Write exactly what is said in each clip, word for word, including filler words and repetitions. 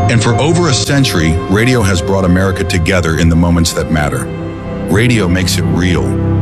And for over a century, radio has brought America together in the moments that matter. Radio makes it real.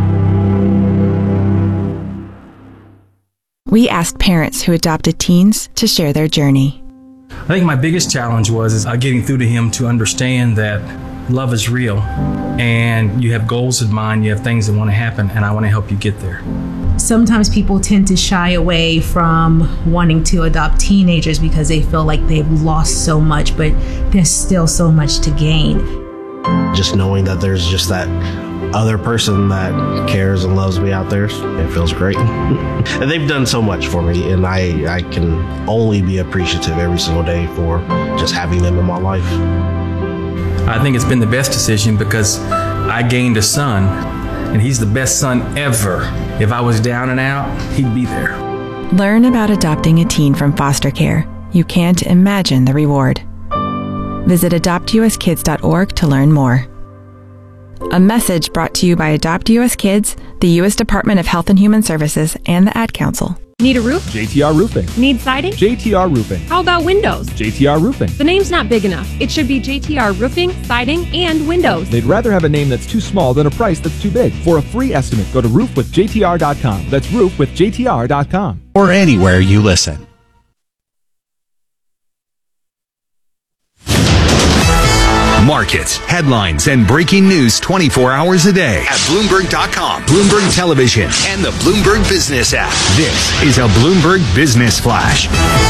We asked parents who adopted teens to share their journey. I think my biggest challenge was is uh, getting through to him to understand that love is real and you have goals in mind, you have things that want to happen, and I want to help you get there. Sometimes people tend to shy away from wanting to adopt teenagers because they feel like they've lost so much, but there's still so much to gain. Just knowing that there's just that other person that cares and loves me out there, it feels great. And they've done so much for me, and I, I can only be appreciative every single day for just having them in my life. I think it's been the best decision because I gained a son, and he's the best son ever. If I was down and out, he'd be there. Learn about adopting a teen from foster care. You can't imagine the reward. Visit adopt u s kids dot org to learn more. A message brought to you by Adopt U S Kids, the U S Department of Health and Human Services, and the Ad Council. Need a roof? J T R Roofing. Need siding? J T R Roofing. How about windows? J T R Roofing. The name's not big enough. It should be J T R Roofing, Siding, and Windows. They'd rather have a name that's too small than a price that's too big. For a free estimate, go to roof with j t r dot com. That's roof with j t r dot com. Or anywhere you listen. Markets, headlines, and breaking news twenty-four hours a day at Bloomberg dot com, Bloomberg Television, and the Bloomberg Business app. This is a Bloomberg Business Flash.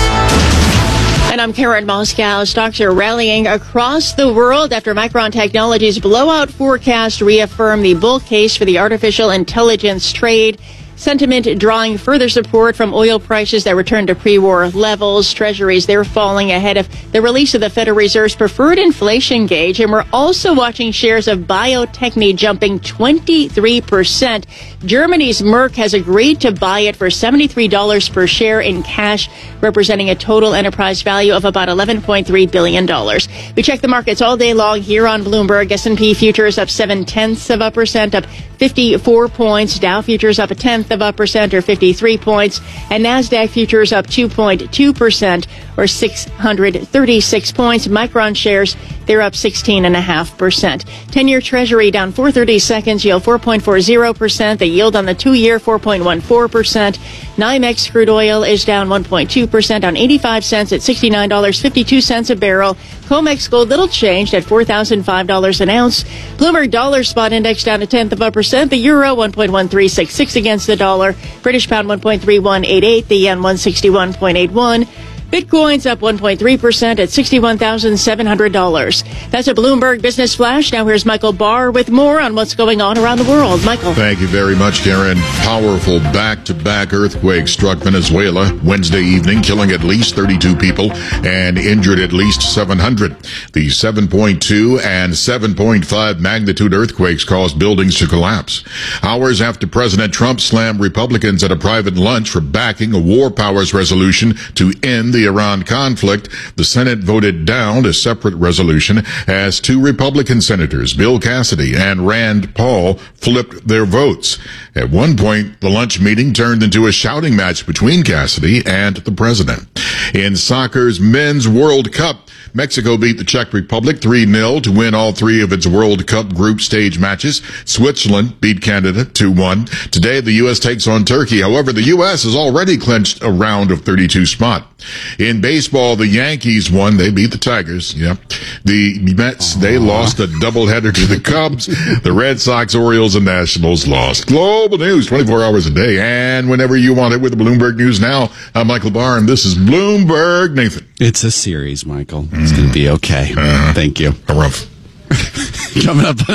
And I'm Karen Moscow. Stocks are rallying across the world after Micron Technology's blowout forecast reaffirmed the bull case for the artificial intelligence trade. Sentiment drawing further support from oil prices that returned to pre-war levels. Treasuries, they're falling ahead of the release of the Federal Reserve's preferred inflation gauge. And we're also watching shares of Bio-Techne jumping twenty-three percent. Germany's Merck has agreed to buy it for seventy-three dollars per share in cash, representing a total enterprise value of about eleven point three billion dollars. We check the markets all day long here on Bloomberg. S and P futures up seven-tenths of a percent, up fifty-four points. Dow futures up a tenth of a percent, or fifty-three points. And NASDAQ futures up two point two percent, or six hundred thirty-six points. Micron shares, they're up sixteen point five percent. ten-year Treasury down four thirty-seconds, yield four point four zero percent. The yield on the two-year, four point one four percent. NYMEX crude oil is down one point two percent, on eighty-five cents at sixty-nine dollars and fifty-two cents a barrel. COMEX gold little changed at four thousand five dollars an ounce. Bloomberg dollar spot index down a tenth of a percent. The euro one point one three six six against the dollar. British pound one point three one eight eight. The yen one sixty-one point eight one. Bitcoin's up one point three percent at sixty-one thousand seven hundred dollars. That's a Bloomberg Business Flash. Now here's Michael Barr with more on what's going on around the world. Michael. Thank you very much, Karen. Powerful back-to-back earthquake struck Venezuela Wednesday evening, killing at least thirty-two people and injured at least seven hundred. The seven point two and seven point five magnitude earthquakes caused buildings to collapse. Hours after President Trump slammed Republicans at a private lunch for backing a war powers resolution to end the Iran conflict, the Senate voted down a separate resolution as two Republican senators, Bill Cassidy and Rand Paul, flipped their votes. At one point, the lunch meeting turned into a shouting match between Cassidy and the president. In soccer's Men's World Cup, Mexico beat the Czech Republic three nil to win all three of its World Cup group stage matches. Switzerland beat Canada two one. Today, the U S takes on Turkey. However, the U S has already clinched a round of thirty-two spot. In baseball, the Yankees won. They beat the Tigers. Yep. The Mets, they lost a doubleheader to the Cubs. The Red Sox, Orioles, and Nationals lost. Global news, twenty-four hours a day, and whenever you want it with the Bloomberg News Now. I'm Michael Barr, and this is Bloomberg Nathan. It's a series, Michael. It's going to be okay. Uh, Thank you. Rough. Coming up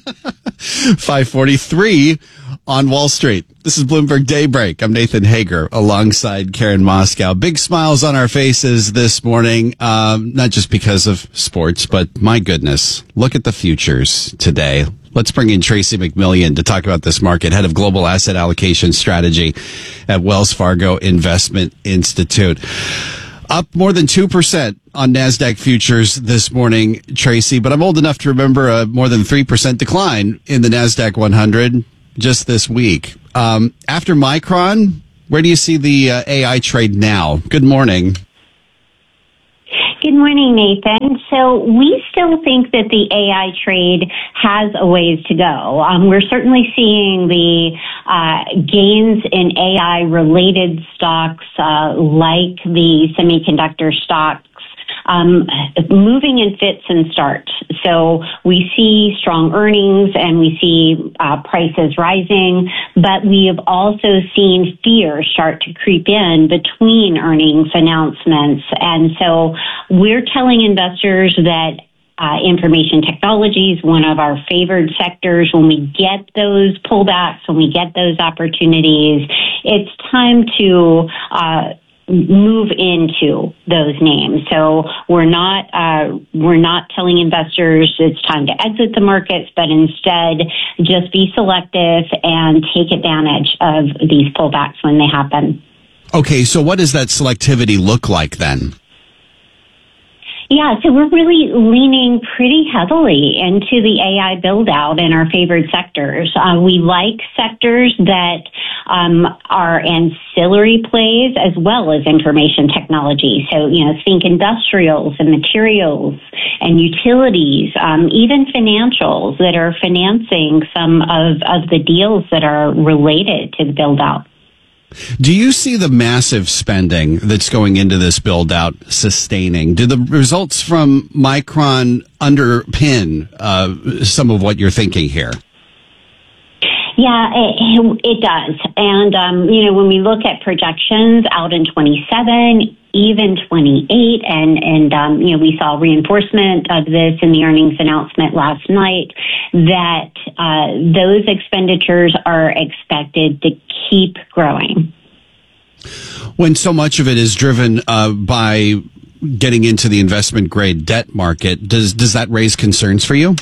five forty-three on Wall Street. This is Bloomberg Daybreak. I'm Nathan Hager alongside Karen Moscow. Big smiles on our faces this morning, um, not just because of sports, but my goodness, look at the futures today. Let's bring in Tracy McMillian to talk about this market, head of global asset allocation strategy at Wells Fargo Investment Institute. Up more than two percent on NASDAQ futures this morning, Tracy, but I'm old enough to remember a more than three percent decline in the NASDAQ one hundred just this week. Um, after Micron, where do you see the uh, A I trade now? Good morning. Good morning, Nathan. So we still think that the A I trade has a ways to go. Um, we're certainly seeing the uh, gains in A I-related stocks uh, like the semiconductor stocks Um, moving in fits and starts. So we see strong earnings and we see uh, prices rising, but we have also seen fear start to creep in between earnings announcements. And so we're telling investors that Uh, information technology is one of our favored sectors. When we get those pullbacks, when we get those opportunities, it's time to uh, move into those names. So we're not uh, we're not telling investors it's time to exit the markets, but instead just be selective and take advantage of these pullbacks when they happen. Okay, so what does that selectivity look like then? Yeah, so we're really leaning pretty heavily into the A I build out in our favored sectors. Uh, we like sectors that um, are ancillary plays as well as information technology. So, you know, think industrials and materials and utilities, um, even financials that are financing some of, of the deals that are related to the build out. Do you see the massive spending that's going into this build out sustaining? Do the results from Micron underpin uh, some of what you're thinking here? Yeah, it, it does. And, um, you know, when we look at projections out in twenty-seven, even twenty-eight, and, and um, you know, we saw reinforcement of this in the earnings announcement last night, that uh, those expenditures are expected to keep growing. When so much of it is driven uh, by getting into the investment grade debt market, does does that raise concerns for you?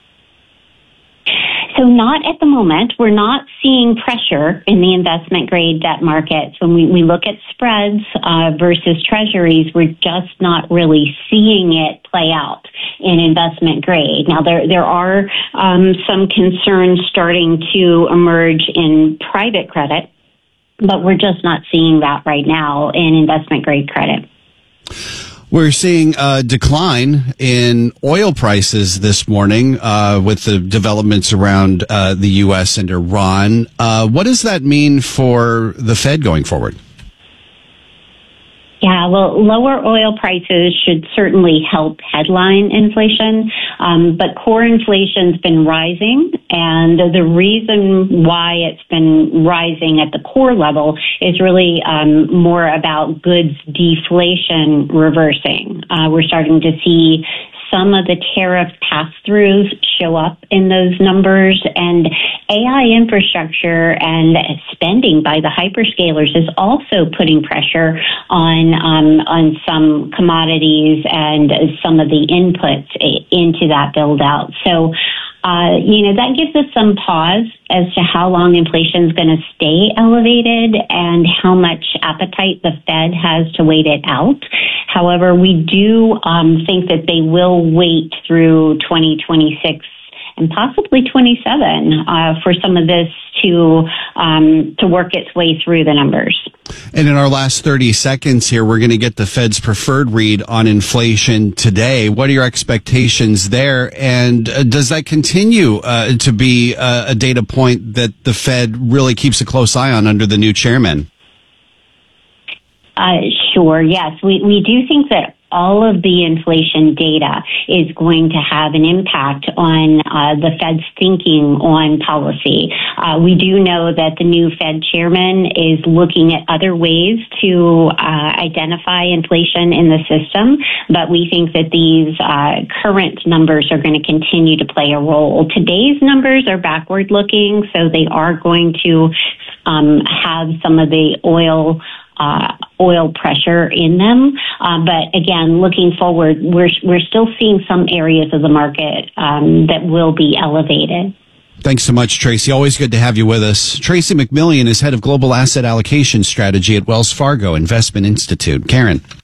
So not at the moment. We're not seeing pressure in the investment grade debt markets. When we, we look at spreads uh, versus treasuries, we're just not really seeing it play out in investment grade. Now, there there are um, some concerns starting to emerge in private credit, but we're just not seeing that right now in investment grade credit. We're seeing a decline in oil prices this morning uh, with the developments around uh, the U S and Iran. Uh, what does that mean for the Fed going forward? Yeah, well, lower oil prices should certainly help headline inflation, um, but core inflation's been rising, and the reason why it's been rising at the core level is really um, more about goods deflation reversing. Uh, we're starting to see some of the tariff pass-throughs show up in those numbers, and A I infrastructure and spending by the hyperscalers is also putting pressure on um, on some commodities and some of the inputs into that build-out. So, uh, you know, that gives us some pause as to how long inflation is going to stay elevated and how much appetite the Fed has to wait it out. However, we do um, think that they will wait through twenty twenty-six and possibly twenty-seven uh, for some of this to um, to work its way through the numbers. And in our last thirty seconds here, we're going to get the Fed's preferred read on inflation today. What are your expectations there? And uh, does that continue uh, to be uh, a data point that the Fed really keeps a close eye on under the new chairman? Uh, sure, yes. We, we do think that all of the inflation data is going to have an impact on uh, the Fed's thinking on policy. Uh, we do know that the new Fed chairman is looking at other ways to uh, identify inflation in the system, but we think that these uh, current numbers are going to continue to play a role. Today's numbers are backward looking, so they are going to um, have some of the oil Uh, oil pressure in them. Uh, but again, looking forward, we're we're still seeing some areas of the market um, that will be elevated. Thanks so much, Tracy. Always good to have you with us. Tracy McMillian is head of global asset allocation strategy at Wells Fargo Investment Institute. Karen.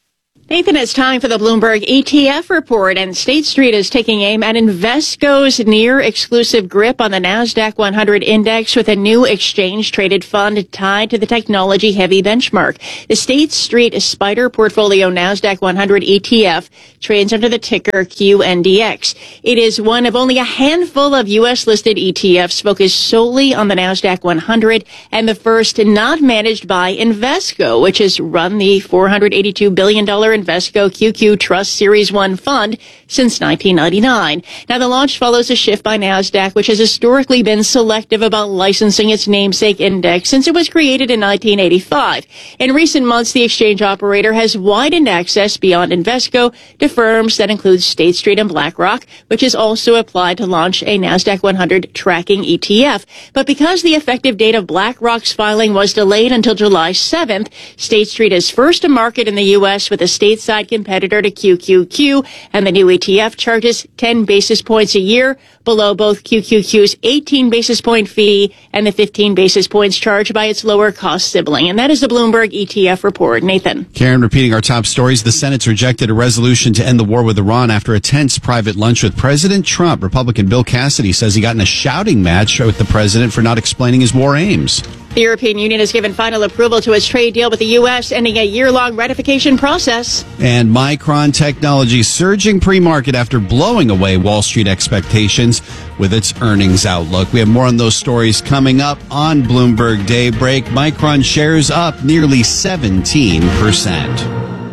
Nathan, it's time for the Bloomberg E T F report, and State Street is taking aim at Invesco's near-exclusive grip on the NASDAQ one hundred index with a new exchange-traded fund tied to the technology-heavy benchmark. The State Street Spider Portfolio NASDAQ one hundred E T F trades under the ticker Q N D X. It is one of only a handful of U S-listed E T Fs focused solely on the NASDAQ one hundred, and the first not managed by Invesco, which has run the four hundred eighty-two billion dollars Invesco Q Q Trust Series one fund since nineteen ninety-nine. Now, the launch follows a shift by NASDAQ, which has historically been selective about licensing its namesake index since it was created in nineteen eighty-five. In recent months, the exchange operator has widened access beyond Invesco to firms that include State Street and BlackRock, which has also applied to launch a NASDAQ one hundred tracking E T F. But because the effective date of BlackRock's filing was delayed until July seventh, State Street is first to market in the U S with a stateside competitor to Q Q Q, and the new E T F charges ten basis points a year, below both Q Q Q's eighteen basis point fee and the fifteen basis points charged by its lower cost sibling. And that is the Bloomberg E T F report. Nathan. Karen, repeating our top stories. The Senate's rejected a resolution to end the war with Iran after a tense private lunch with President Trump. Republican Bill Cassidy says he got in a shouting match with the president for not explaining his war aims. The European Union has given final approval to its trade deal with the U S, ending a year-long ratification process. And Micron Technology surging pre-market after blowing away Wall Street expectations with its earnings outlook. We have more on those stories coming up on Bloomberg Daybreak. Micron shares up nearly seventeen percent.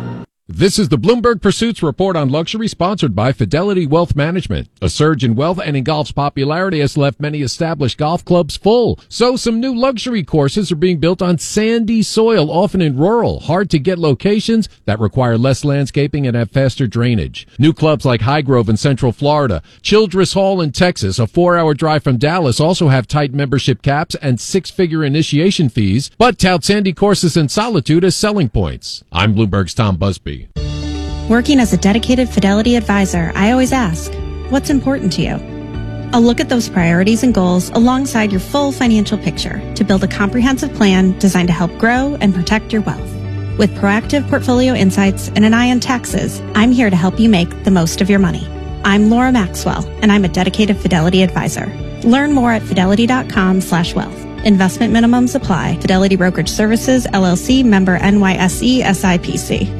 This is the Bloomberg Pursuits Report on Luxury, sponsored by Fidelity Wealth Management. A surge in wealth and in golf's popularity has left many established golf clubs full. So some new luxury courses are being built on sandy soil, often in rural, hard-to-get locations that require less landscaping and have faster drainage. New clubs like Highgrove in Central Florida, Childress Hall in Texas, a four-hour drive from Dallas, also have tight membership caps and six-figure initiation fees, but tout sandy courses and solitude as selling points. I'm Bloomberg's Tom Busby. Working as a dedicated Fidelity advisor, I always ask, what's important to you? I'll look at those priorities and goals alongside your full financial picture to build a comprehensive plan designed to help grow and protect your wealth. With proactive portfolio insights and an eye on taxes, I'm here to help you make the most of your money. I'm Laura Maxwell, and I'm a dedicated Fidelity advisor. Learn more at fidelity.com slash wealth. Investment minimums apply. Fidelity Brokerage Services, L L C, member N Y S E, S I P C.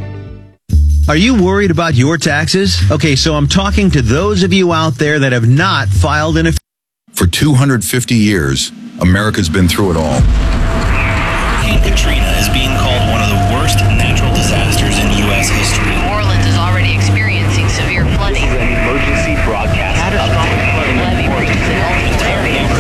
Are you worried about your taxes? Okay, so I'm talking to those of you out there that have not filed in a... For two hundred fifty years, America's been through it all. Hurricane Katrina is being called one of the worst natural disasters in U S history. New Orleans is already experiencing severe flooding. This is an emergency broadcast. Catastrophic flooding levee breaches in multiple areas.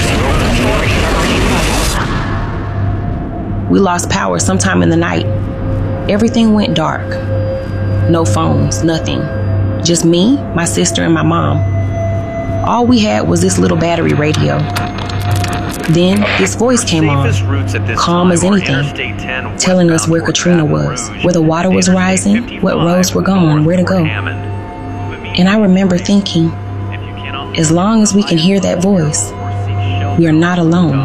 We lost power sometime in the night. Everything went dark. No phones, nothing. Just me, my sister, and my mom. All we had was this little battery radio. Then this voice came on, calm as anything, telling us where Katrina was, where the water was rising, what roads were gone, where to go. And I remember thinking, as long as we can hear that voice, we are not alone.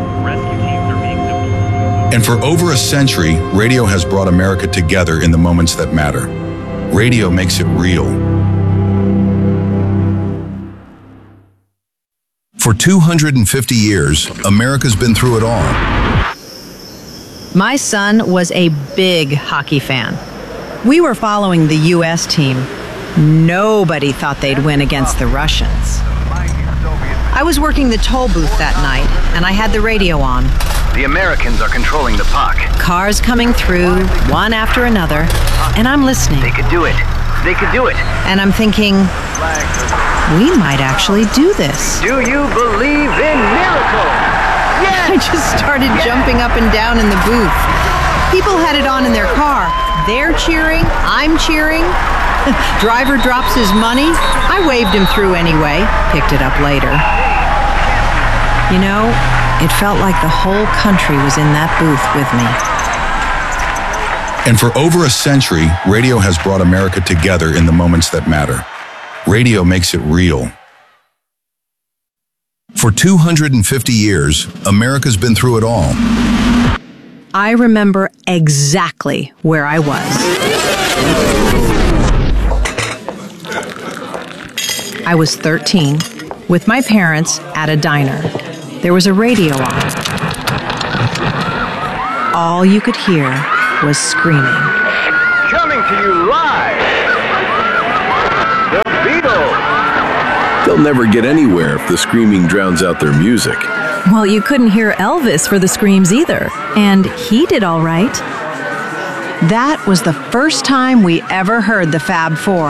And for over a century, radio has brought America together in the moments that matter. Radio makes it real. For two hundred fifty years, America's been through it all. My son was a big hockey fan. We were following the U S team. Nobody thought they'd win against the Russians. I was working the toll booth that night, and I had the radio on. The Americans are controlling the puck. Cars coming through, one after another, and I'm listening. They could do it. They could do it. And I'm thinking, we might actually do this. Do you believe in miracles? Yes! I just started yes! jumping up and down in the booth. People had it on in their car. They're cheering, I'm cheering. Driver drops his money. I waved him through anyway, picked it up later. You know, it felt like the whole country was in that booth with me. And for over a century, radio has brought America together in the moments that matter. Radio makes it real. For two hundred fifty years, America's been through it all. I remember exactly where I was. I was thirteen, with my parents at a diner. There was a radio on. All you could hear was screaming. Coming to you live, the Beatles. They'll never get anywhere if the screaming drowns out their music. Well, you couldn't hear Elvis for the screams either, and he did all right. That was the first time we ever heard the Fab Four.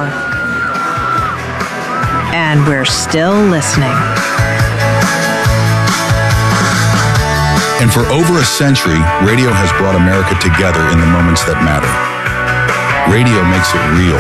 And we're still listening. And for over a century, radio has brought America together in the moments that matter. Radio makes it real.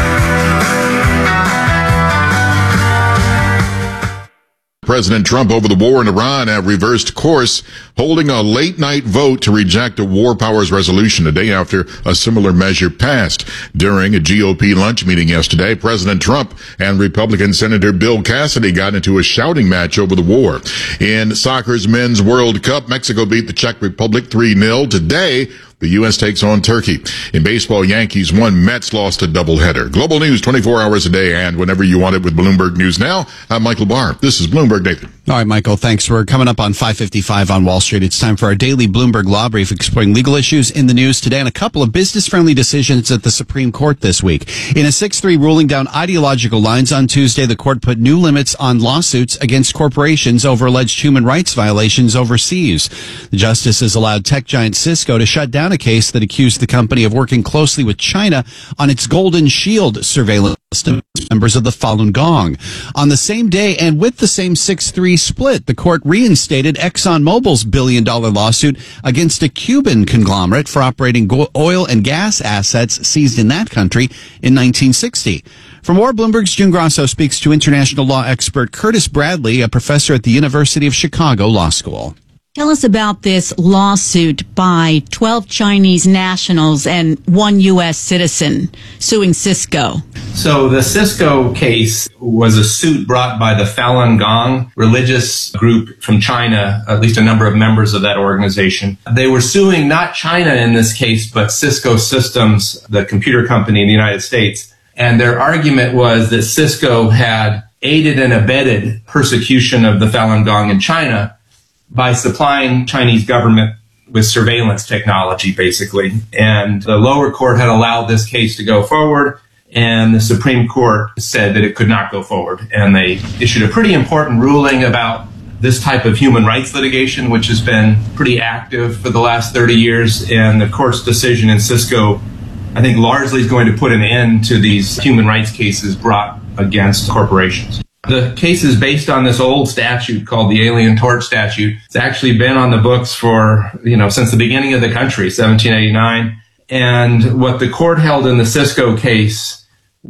President Trump over the war in Iran have reversed course, holding a late-night vote to reject a war powers resolution a day after a similar measure passed. During a G O P lunch meeting yesterday, President Trump and Republican Senator Bill Cassidy got into a shouting match over the war. In soccer's Men's World Cup, Mexico beat the Czech Republic three nil. Today, the U S takes on Turkey. In baseball, Yankees won, Mets lost a doubleheader. Global news twenty-four hours a day and whenever you want it with Bloomberg News Now. I'm Michael Barr. This is Bloomberg Nathan. All right, Michael, thanks. We're coming up on five fifty-five on Wall Street. It's time for our daily Bloomberg Law Brief exploring legal issues in the news today and a couple of business-friendly decisions at the Supreme Court this week. In a six three ruling down ideological lines on Tuesday, the court put new limits on lawsuits against corporations over alleged human rights violations overseas. The justices allowed tech giant Cisco to shut down a case that accused the company of working closely with China on its Golden Shield surveillance system members of the Falun Gong. On the same day and with the same six three split, the court reinstated ExxonMobil's billion dollar lawsuit against a Cuban conglomerate for operating go- oil and gas assets seized in that country in nineteen sixty. For more, Bloomberg's June Grosso speaks to international law expert Curtis Bradley, a professor at the University of Chicago Law School. Tell us about this lawsuit by twelve Chinese nationals and one U S citizen suing Cisco. So the Cisco case was a suit brought by the Falun Gong religious group from China, at least a number of members of that organization. They were suing not China in this case, but Cisco Systems, the computer company in the United States. And their argument was that Cisco had aided and abetted persecution of the Falun Gong in China by supplying Chinese government with surveillance technology, basically. And the lower court had allowed this case to go forward, and the Supreme Court said that it could not go forward. And they issued a pretty important ruling about this type of human rights litigation, which has been pretty active for the last thirty years. And the court's decision in Cisco, I think, largely is going to put an end to these human rights cases brought against corporations. The case is based on this old statute called the Alien Tort Statute. It's actually been on the books for, you know, since the beginning of the country, seventeen eighty-nine. And what the court held in the Cisco case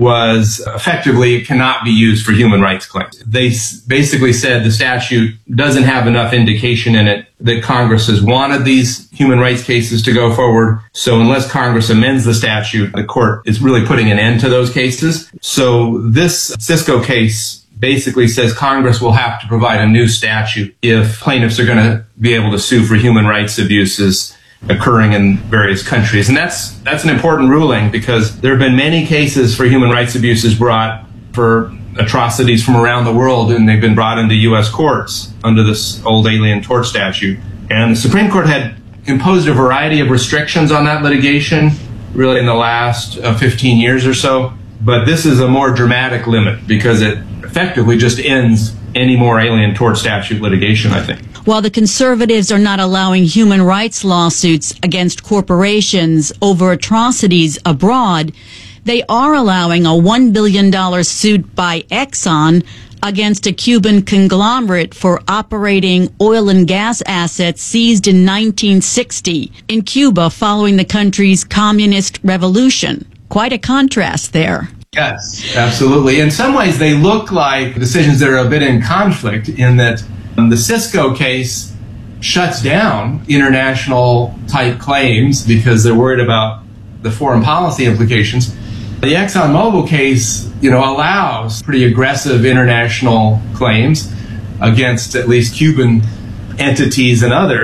was effectively it cannot be used for human rights claims. They basically said the statute doesn't have enough indication in it that Congress has wanted these human rights cases to go forward. So unless Congress amends the statute, the court is really putting an end to those cases. So this Cisco case basically says Congress will have to provide a new statute if plaintiffs are going to be able to sue for human rights abuses occurring in various countries. And that's that's an important ruling because there have been many cases for human rights abuses brought for atrocities from around the world, and they've been brought into U S courts under this old Alien Tort Statute. And the Supreme Court had imposed a variety of restrictions on that litigation really in the last uh, fifteen years or so. But this is a more dramatic limit because it effectively just ends any more Alien Tort Statute litigation, I think. While the conservatives are not allowing human rights lawsuits against corporations over atrocities abroad, they are allowing a one billion dollars suit by Exxon against a Cuban conglomerate for operating oil and gas assets seized in nineteen sixty in Cuba following the country's communist revolution. Quite a contrast there. Yes, absolutely. In some ways, they look like decisions that are a bit in conflict in that um, the Cisco case shuts down international type claims because they're worried about the foreign policy implications. The ExxonMobil case, you know, allows pretty aggressive international claims against at least Cuban entities and others.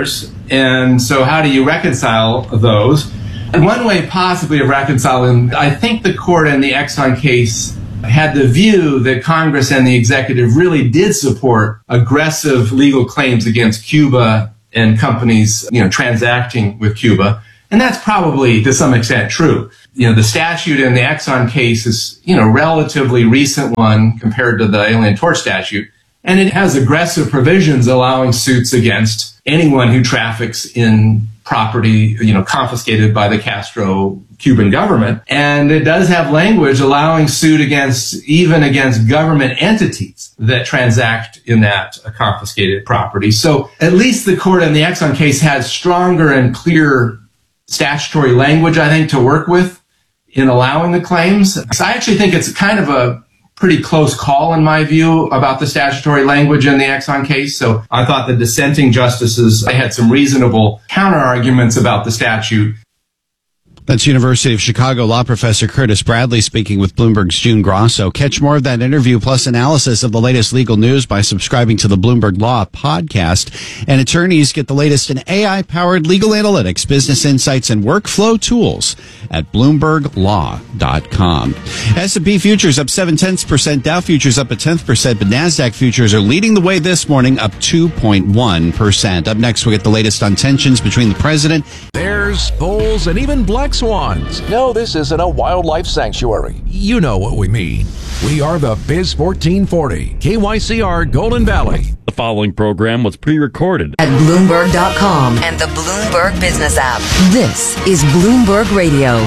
And so how do you reconcile those? One way possibly of reconciling, I think the court in the Exxon case had the view that Congress and the executive really did support aggressive legal claims against Cuba and companies, you know, transacting with Cuba. And that's probably to some extent true. You know, the statute in the Exxon case is, you know, relatively recent one compared to the alien tort statute. And it has aggressive provisions allowing suits against anyone who traffics in property, you know, confiscated by the Castro Cuban government. And it does have language allowing suit against, even against government entities that transact in that confiscated property. So at least the court in the Exxon case had stronger and clear statutory language, I think, to work with in allowing the claims. So I actually think it's kind of a pretty close call, in my view, about the statutory language in the Exxon case. So I thought the dissenting justices, they had some reasonable counter arguments about the statute. That's University of Chicago law professor Curtis Bradley speaking with Bloomberg's June Grosso. Catch more of that interview plus analysis of the latest legal news by subscribing to the Bloomberg Law podcast. And attorneys get the latest in A I-powered legal analytics, business insights, and workflow tools at bloomberg law dot com. S and P futures up seven tenths percent, Dow futures up a tenth percent, but NASDAQ futures are leading the way this morning, up two point one percent. Up next, we'll get the latest on tensions between the president. Bears, bulls, and even black swans. No, this isn't a wildlife sanctuary. You know what we mean. We are the Biz fourteen forty, K Y C R Golden Valley. The following program was pre-recorded at Bloomberg dot com and the Bloomberg Business app. This is Bloomberg Radio.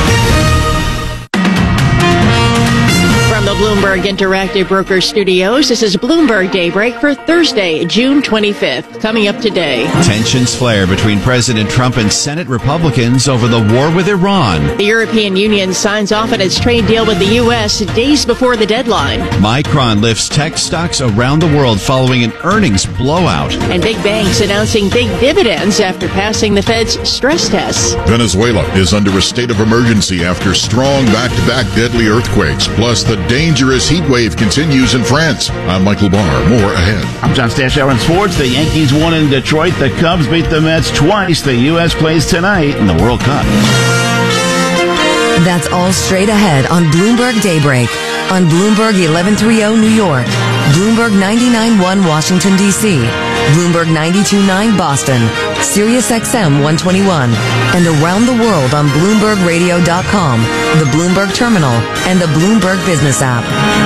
From the Bloomberg Interactive Broker Studios, this is Bloomberg Daybreak for Thursday, June twenty-fifth. Coming up today. Tensions flare between President Trump and Senate Republicans over the war with Iran. The European Union signs off on its trade deal with the U S days before the deadline. Micron lifts tech stocks around the world following an earnings blowout. And big banks announcing big dividends after passing the Fed's stress tests. Venezuela is under a state of emergency after strong back-to-back deadly earthquakes. Plus, the dangerous heat wave continues in France. I'm Michael Barr. More ahead. I'm John Stashower in sports. The Yankees won in Detroit. The Cubs beat the Mets twice. The U S plays tonight in the World Cup. That's all straight ahead on Bloomberg Daybreak. On Bloomberg eleven thirty New York, Bloomberg ninety-nine point one Washington, D C, Bloomberg ninety-two point nine Boston, Sirius X M one twenty-one, and around the world on Bloomberg Radio dot com, the Bloomberg Terminal, and the Bloomberg Business app.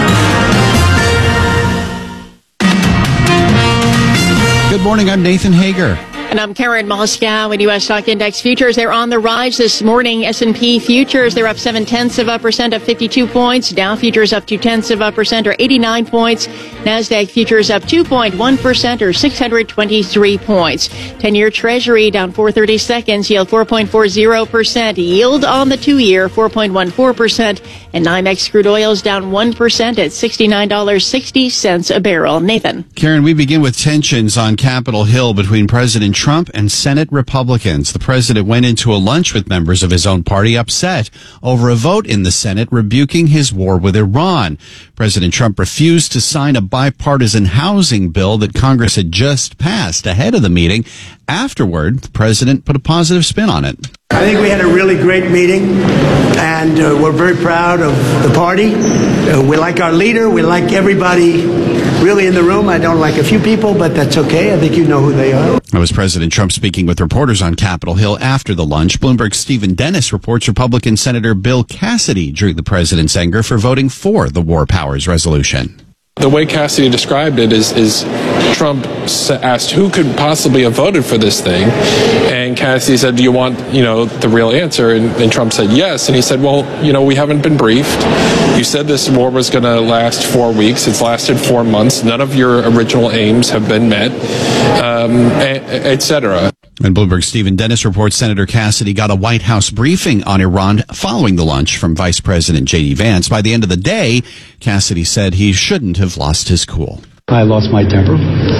Good morning, I'm Nathan Hager. And I'm Karen Moscow. And U S stock index futures, they're on the rise this morning. S and P futures, they're up seven tenths of a percent, up fifty-two points. Dow futures up two tenths of a percent, or eighty-nine points. NASDAQ futures up two point one percent, or six hundred twenty-three points. ten-year Treasury down four thirty seconds, yield four point four zero percent. Yield on the two-year, four point one four percent. And NYMEX crude oil's down one percent at sixty-nine dollars and sixty cents a barrel. Nathan. Karen, we begin with tensions on Capitol Hill between President Trump and Senate Republicans. The president went into a lunch with members of his own party upset over a vote in the Senate rebuking his war with Iran. President Trump refused to sign a bipartisan housing bill that Congress had just passed ahead of the meeting. Afterward, the president put a positive spin on it. I think we had a really great meeting, and uh, we're very proud of the party. Uh, we like our leader. We like everybody really in the room. I don't like a few people, but that's okay. I think you know who they are. That was President Trump speaking with reporters on Capitol Hill after the lunch. Bloomberg's Stephen Dennis reports Republican Senator Bill Cassidy drew the president's anger for voting for the War Powers Resolution. The way Cassidy described it is, is Trump asked who could possibly have voted for this thing, and Cassidy said, do you want, you know, the real answer? And, and Trump said yes, and he said, well, you know, we haven't been briefed. You said this war was going to last four weeks. It's lasted four months. None of your original aims have been met, um, et cetera. And Bloomberg's Stephen Dennis reports Senator Cassidy got a White House briefing on Iran following the lunch from Vice President J D Vance. By the end of the day, Cassidy said he shouldn't have lost his cool. I lost my temper.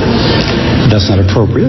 That's not appropriate.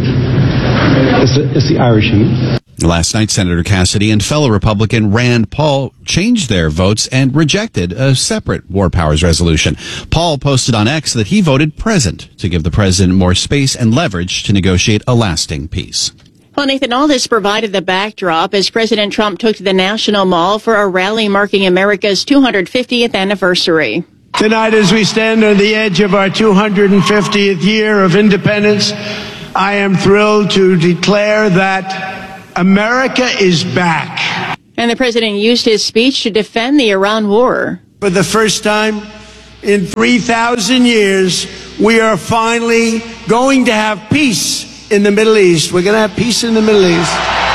It's the, it's the Irish in me. Last night, Senator Cassidy and fellow Republican Rand Paul changed their votes and rejected a separate War Powers resolution. Paul posted on X that he voted present to give the president more space and leverage to negotiate a lasting peace. Well, Nathan, all this provided the backdrop as President Trump took to the National Mall for a rally marking America's two hundred fiftieth anniversary. Tonight, as we stand on the edge of our two hundred fiftieth year of independence, I am thrilled to declare that America is back. And the president used his speech to defend the Iran war. For the first time in three thousand years, we are finally going to have peace in the Middle East. We're going to have peace in the Middle East.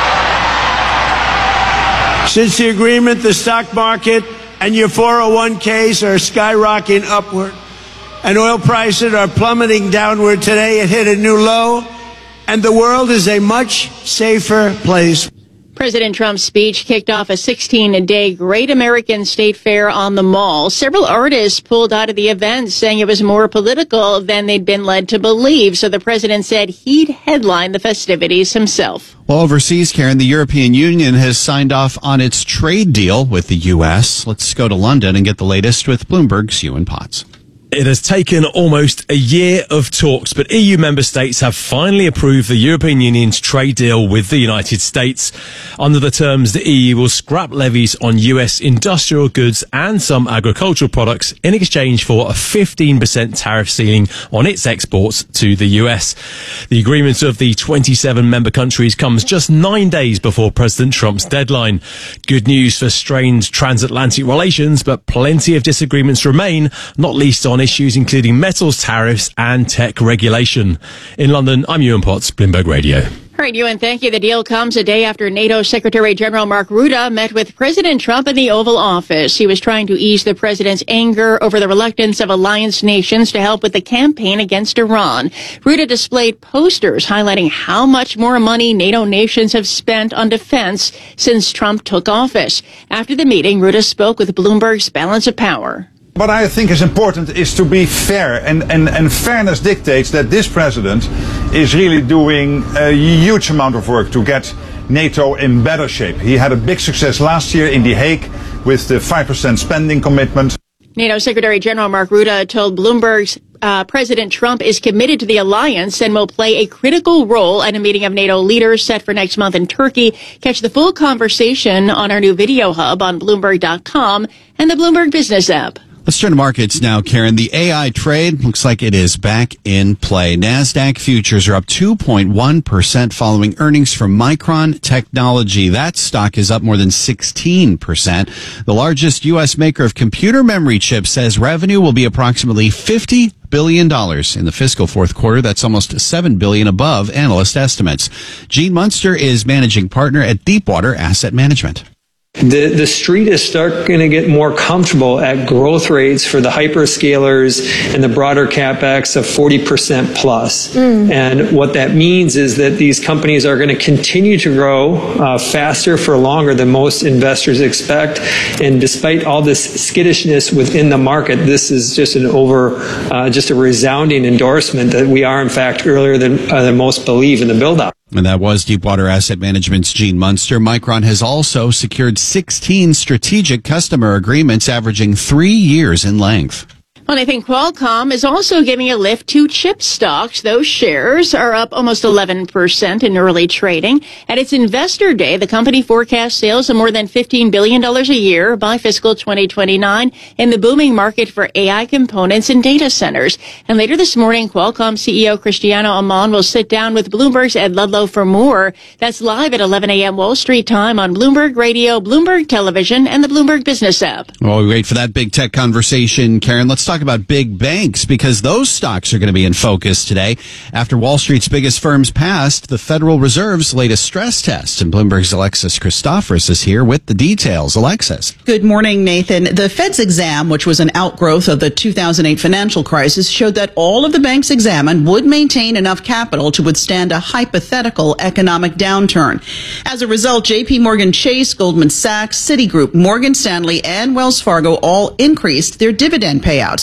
Since the agreement, the stock market and your four oh one k's are skyrocketing upward, and oil prices are plummeting downward. Today it hit a new low, and the world is a much safer place. President Trump's speech kicked off a sixteen-day Great American State Fair on the Mall. Several artists pulled out of the event, saying it was more political than they'd been led to believe. So the president said he'd headline the festivities himself. Well, overseas, Karen, the European Union has signed off on its trade deal with the U S. Let's go to London and get the latest with Bloomberg's Ewan Potts. It has taken almost a year of talks, but E U member states have finally approved the European Union's trade deal with the United States. Under the terms, the E U will scrap levies on U S industrial goods and some agricultural products in exchange for a fifteen percent tariff ceiling on its exports to the U S. The agreement of the twenty-seven member countries comes just nine days before President Trump's deadline. Good news for strained transatlantic relations, but plenty of disagreements remain, not least on issues including metals tariffs and tech regulation. In London, I'm Ewan Potts, Bloomberg Radio. All right, Ewan, thank you. The deal comes a day after NATO Secretary General Mark Rutte met with President Trump in the Oval Office. He was trying to ease the president's anger over the reluctance of alliance nations to help with the campaign against Iran. Rutte displayed posters highlighting how much more money NATO nations have spent on defense since Trump took office. After the meeting, Rutte spoke with Bloomberg's Balance of Power. What I think is important is to be fair, and, and, and fairness dictates that this president is really doing a huge amount of work to get NATO in better shape. He had a big success last year in The Hague with the five percent spending commitment. NATO Secretary General Mark Rutte told Bloomberg's uh, President Trump is committed to the alliance and will play a critical role at a meeting of NATO leaders set for next month in Turkey. Catch the full conversation on our new video hub on Bloomberg dot com and the Bloomberg Business app. Let's turn to markets now, Karen. The A I trade looks like it is back in play. NASDAQ futures are up two point one percent following earnings from Micron Technology. That stock is up more than sixteen percent. The largest U S maker of computer memory chips says revenue will be approximately fifty billion dollars in the fiscal fourth quarter. That's almost seven billion dollars above analyst estimates. Gene Munster is managing partner at Deepwater Asset Management. The the street is starting to get more comfortable at growth rates for the hyperscalers and the broader CapEx of forty percent plus. Mm. And what that means is that these companies are going to continue to grow uh, faster for longer than most investors expect. And despite all this skittishness within the market, this is just an over, uh, just a resounding endorsement that we are in fact earlier than, uh, than most believe in the build-up. And that was Deepwater Asset Management's Gene Munster. Micron has also secured sixteen strategic customer agreements averaging three years in length. Well, I think Qualcomm is also giving a lift to chip stocks. Those shares are up almost eleven percent in early trading. At its investor day, the company forecast sales of more than fifteen billion dollars a year by fiscal twenty twenty-nine in the booming market for A I components and data centers. And later this morning, Qualcomm C E O Cristiano Amon will sit down with Bloomberg's Ed Ludlow for more. That's live at eleven a.m. Wall Street time on Bloomberg Radio, Bloomberg Television, and the Bloomberg Business app. While we wait for that big tech conversation, Karen, let's talk about big banks, because those stocks are going to be in focus today after Wall Street's biggest firms passed the Federal Reserve's latest stress test. And Bloomberg's Alexis Christophorus is here with the details. Alexis. Good morning, Nathan. The Fed's exam, which was an outgrowth of the two thousand eight financial crisis, showed that all of the banks examined would maintain enough capital to withstand a hypothetical economic downturn. As a result, J P Morgan Chase, Goldman Sachs, Citigroup, Morgan Stanley, and Wells Fargo all increased their dividend payouts.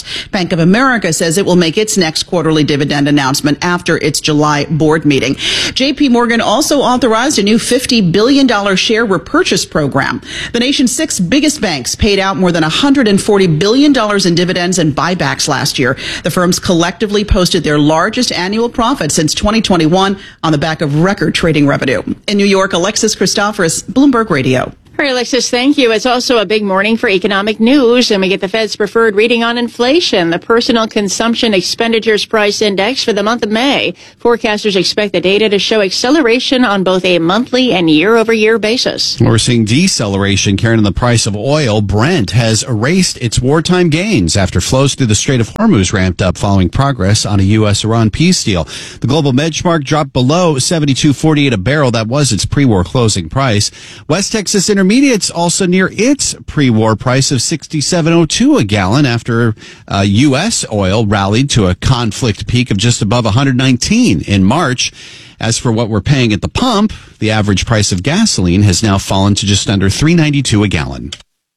Bank of America says it will make its next quarterly dividend announcement after its July board meeting. J P Morgan also authorized a new fifty billion dollars share repurchase program. The nation's six biggest banks paid out more than one hundred forty billion dollars in dividends and buybacks last year. The firms collectively posted their largest annual profit since twenty twenty-one on the back of record trading revenue. In New York, Alexis Christoforous, Bloomberg Radio. All right, Alexis, thank you. It's also a big morning for economic news, and we get the Fed's preferred reading on inflation. The Personal Consumption Expenditures Price Index for the month of May. Forecasters expect the data to show acceleration on both a monthly and year-over-year basis. We're seeing deceleration, Karen, in the price of oil. Brent has erased its wartime gains after flows through the Strait of Hormuz ramped up following progress on a U S Iran peace deal. The global benchmark dropped below seventy-two forty-eight a barrel. That was its pre-war closing price. West Texas Intermediate Intermediates also near its pre-war price of sixty-seven oh two a gallon after uh, U S oil rallied to a conflict peak of just above one hundred nineteen in March. As for what we're paying at the pump, the average price of gasoline has now fallen to just under three ninety-two a gallon.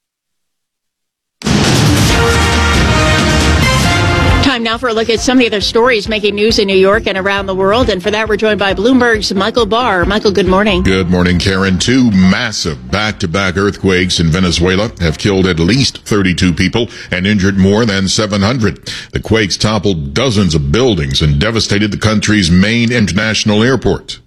Time now for a look at some of the other stories making news in New York and around the world. And for that, we're joined by Bloomberg's Michael Barr. Michael, good morning. Good morning, Karen. Two massive back-to-back earthquakes in Venezuela have killed at least thirty-two people and injured more than seven hundred. The quakes toppled dozens of buildings and devastated the country's main international airport.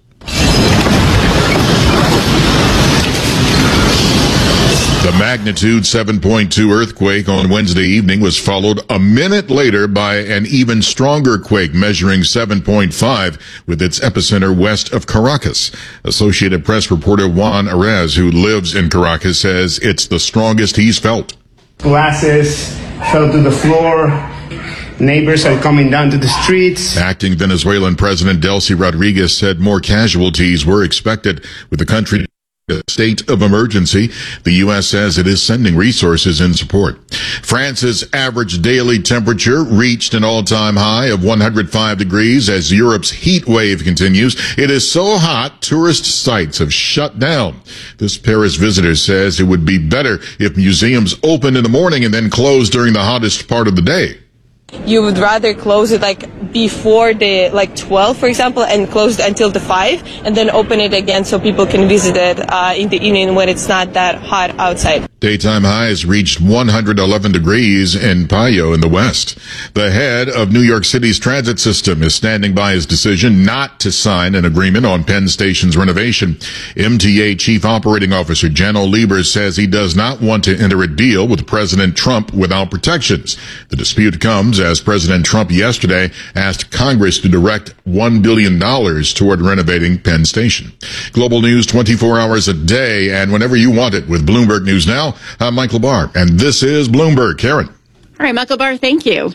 The magnitude seven point two earthquake on Wednesday evening was followed a minute later by an even stronger quake measuring seven point five with its epicenter west of Caracas. Associated Press reporter Juan Arez, who lives in Caracas, says it's the strongest he's felt. Glasses fell to the floor. Neighbors are coming down to the streets. Acting Venezuelan President Delcy Rodriguez said more casualties were expected with the country a state of emergency. The U S says it is sending resources in support. France's average daily temperature reached an all-time high of one hundred five degrees as Europe's heat wave continues. It is so hot, tourist sites have shut down. This Paris visitor says it would be better if museums opened in the morning and then closed during the hottest part of the day. You would rather close it like before the like twelve, for example, and close it until the five, and then open it again so people can visit it uh, in the evening when it's not that hot outside. Daytime highs reached one hundred eleven degrees in Payo in the west. The head of New York City's transit system is standing by his decision not to sign an agreement on Penn Station's renovation. M T A Chief Operating Officer Janno Lieber says he does not want to enter a deal with President Trump without protections. The dispute comes as President Trump yesterday asked Congress to direct one billion dollars toward renovating Penn Station. Global news twenty-four hours a day and whenever you want it with Bloomberg News Now. I'm Michael Barr, and this is Bloomberg. Karen. All right, Michael Barr, thank you.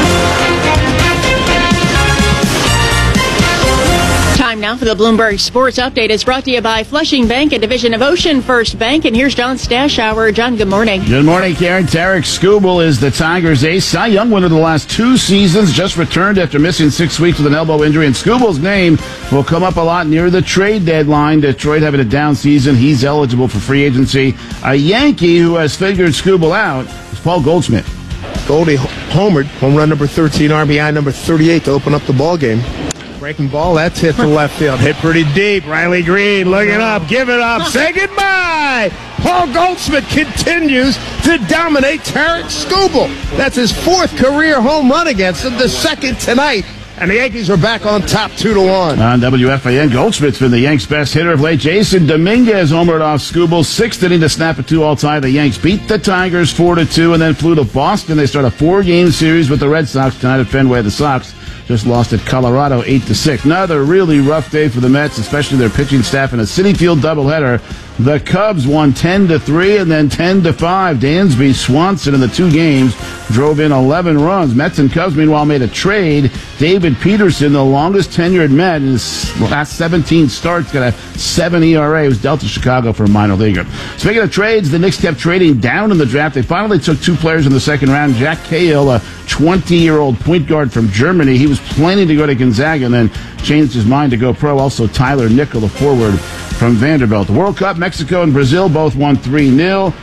Time now for the Bloomberg Sports Update. It's brought to you by Flushing Bank, a division of Ocean First Bank. And here's John Stashower. John, good morning. Good morning, Karen. Tarek Skubal is the Tigers' ace. Cy Young winner the last two seasons, just returned after missing six weeks with an elbow injury. And Skubal's name will come up a lot near the trade deadline. Detroit having a down season. He's eligible for free agency. A Yankee who has figured Skubal out is Paul Goldschmidt. Goldie homered, home run number thirteen, R B I number thirty-eight to open up the ball game. Breaking ball, that's hit to left field. Hit pretty deep. Riley Green looking up, give it up, say goodbye. Paul Goldschmidt continues to dominate Tarek Skubal. That's his fourth career home run against him, the second tonight. And the Yankees are back on top two to one. On W F A N, Goldschmidt's been the Yanks' best hitter of late. Jason Dominguez homered off Skubal, sixth inning to snap a two-all tie. The Yanks beat the Tigers four to two and then flew to Boston. They start a four-game series with the Red Sox tonight at Fenway. The Sox just lost at Colorado eight to six. Another really rough day for the Mets, especially their pitching staff in a Citi Field doubleheader. The Cubs won ten to three and then ten to five. Dansby Swanson in the two games drove in eleven runs. Mets and Cubs, meanwhile, made a trade. David Peterson, the longest tenured Met in his last seventeen starts, got a seven E R A. He was dealt to Chicago for a minor leaguer. Speaking of trades, the Knicks kept trading down in the draft. They finally took two players in the second round. Jack Cahill, a twenty-year-old point guard from Germany. He was planning to go to Gonzaga and then changed his mind to go pro. Also, Tyler Nickel, a forward from Vanderbilt. The World Cup, Mexico and Brazil both won three nil.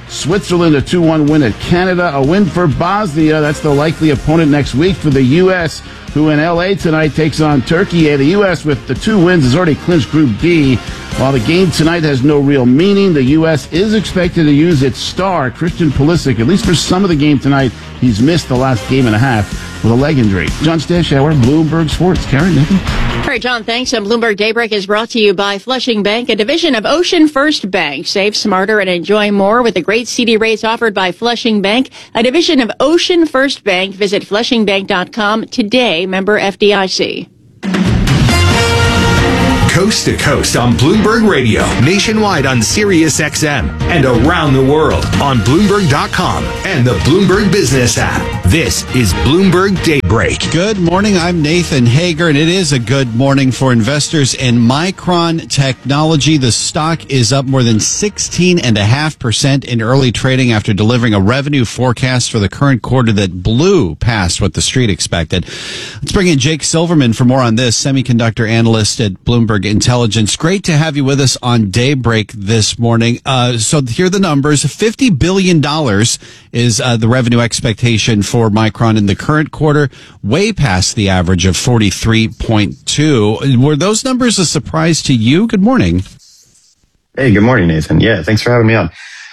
Switzerland, a two one win at Canada. A win for Bosnia. That's the likely opponent next week for the U S, who in L A tonight takes on Turkey. The U S with the two wins has already clinched Group D. While the game tonight has no real meaning, the U S is expected to use its star, Christian Pulisic, at least for some of the game tonight. He's missed the last game and a half with a leg injury. John Stashower, Bloomberg Sports. Karen, Nathan? All right, John, thanks. And Bloomberg Daybreak is brought to you by Flushing Bank, a division of Ocean First Bank. Save smarter and enjoy more with the great C D rates offered by Flushing Bank, a division of Ocean First Bank. Visit flushing bank dot com today. Member F D I C. Coast to coast on Bloomberg Radio, nationwide on Sirius X M, and around the world on Bloomberg dot com and the Bloomberg Business app. This is Bloomberg Daybreak. Good morning. I'm Nathan Hager, and it is a good morning for investors in Micron Technology. The stock is up more than sixteen point five percent in early trading after delivering a revenue forecast for the current quarter that blew past what the street expected. Let's bring in Jake Silverman for more on this, semiconductor analyst at Bloomberg Intelligence. Great to have you with us on Daybreak this morning. Uh, so here are the numbers. fifty billion dollars is uh, the revenue expectation for Micron in the current quarter, way past the average of forty-three point two. Were those numbers a surprise to you? Good morning. Hey, good morning, Nathan. Yeah, thanks for having me on.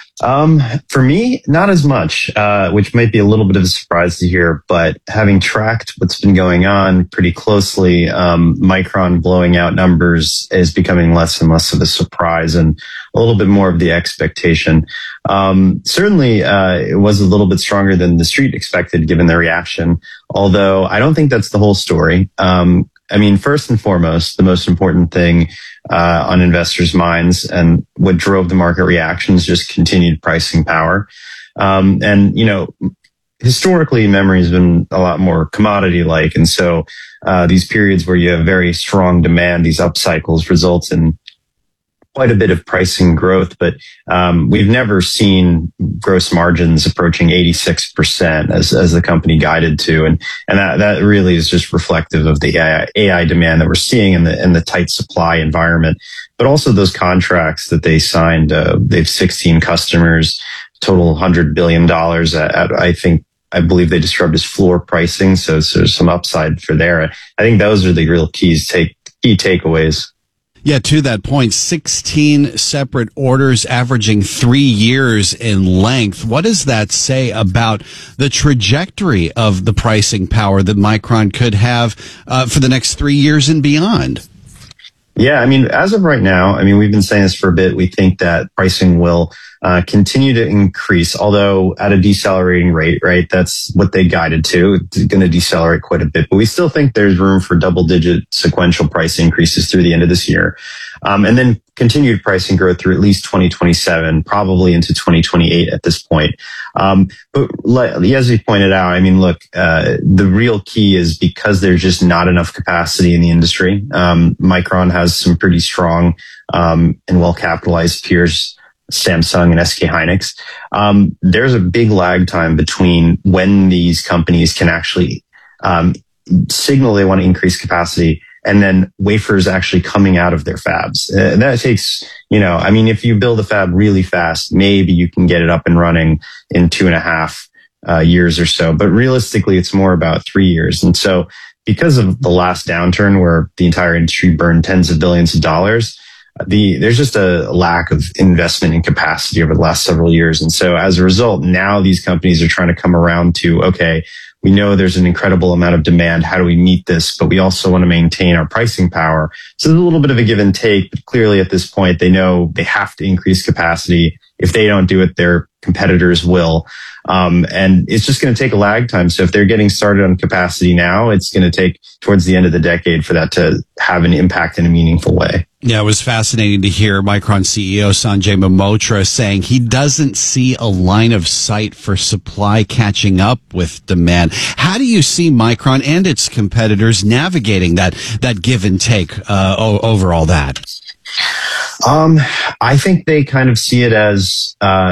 Um, for me, not as much, uh, which might be a little bit of a surprise to hear, but having tracked what's been going on pretty closely, um, Micron blowing out numbers is becoming less and less of a surprise and a little bit more of the expectation. Um, certainly, uh, it was a little bit stronger than the street expected given the reaction, although I don't think that's the whole story. Um, I mean, first and foremost, the most important thing uh, on investors' minds and what drove the market reaction is just continued pricing power. Um, and, you know, historically, memory has been a lot more commodity-like. And so uh, these periods where you have very strong demand, these up cycles result in quite a bit of pricing growth, but um, we've never seen gross margins approaching eighty-six percent as as the company guided to, and and that that really is just reflective of the A I, A I demand that we're seeing in the in the tight supply environment, but also those contracts that they signed. Uh, they have sixteen customers, total one hundred billion dollars. At, at I think I believe they described as floor pricing, so, so there's some upside for there. I think those are the real keys, take key takeaways. Yeah, to that point, sixteen separate orders averaging three years in length. What does that say about the trajectory of the pricing power that Micron could have uh, for the next three years and beyond? Yeah, I mean, as of right now, I mean, we've been saying this for a bit. We think that pricing will uh, continue to increase, although at a decelerating rate, right? That's what they guided to. It's going to decelerate quite a bit, but we still think there's room for double-digit sequential price increases through the end of this year. Um, and then continued pricing growth through at least twenty twenty-seven, probably into twenty twenty-eight at this point. Um, but as you pointed out, I mean, look, uh, the real key is because there's just not enough capacity in the industry. Um, Micron has some pretty strong um, and well-capitalized peers, Samsung and S K Hynix. Um, there's a big lag time between when these companies can actually um, signal they want to increase capacity and then wafers actually coming out of their fabs. Uh, that takes, you know, I mean, if you build a fab really fast, maybe you can get it up and running in two and a half uh, years or so. But realistically, it's more about three years. And so because of the last downturn where the entire industry burned tens of billions of dollars, the there's just a lack of investment in capacity over the last several years. And so as a result, now these companies are trying to come around to, okay, we know there's an incredible amount of demand. How do we meet this? But we also want to maintain our pricing power. So there's a little bit of a give and take, but clearly at this point, they know they have to increase capacity. If they don't do it, their competitors will. Um, and it's just going to take a lag time. So if they're getting started on capacity now, it's going to take towards the end of the decade for that to have an impact in a meaningful way. Yeah, it was fascinating to hear Micron C E O Sanjay Mehrotra saying he doesn't see a line of sight for supply catching up with demand. How do you see Micron and its competitors navigating that that give and take uh, over all that? Um, I think they kind of see it as uh,